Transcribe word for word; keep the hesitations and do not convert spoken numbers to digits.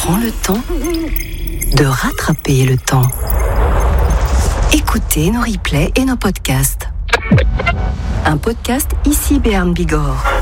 prend le temps de rattraper le temps. Écoutez nos replays et nos podcasts. Un podcast ici Béarn Bigorre.